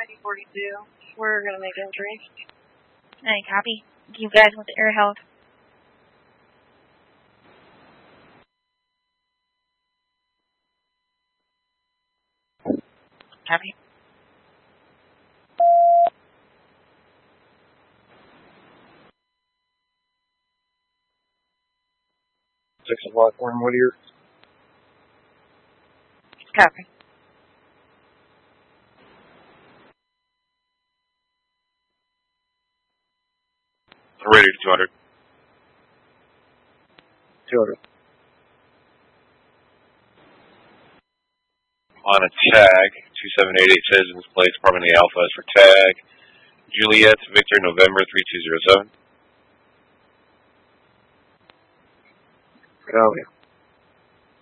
9042. We're going to make entry. Alright, copy. You guys with the air health. Copy. Six o'clock, Warren Whittier. Copy. Ready to 200. 200. On a tag, 2788 Citizens Place, Department of the Alpha is for tag. Juliet, Victor, November 3207. Oh, yeah.